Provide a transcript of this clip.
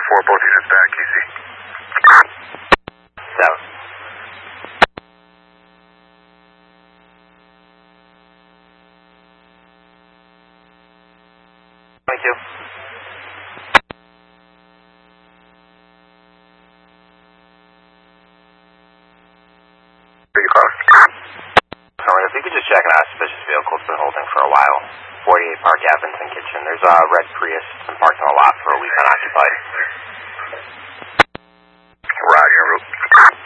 4, both units back, QC. 7. If you could just check out a suspicious vehicle, it's been holding for a while. 48 Park Evanston Kitchen. There's a red Prius. It's been parked on a lot for a week unoccupied. Roger, en route.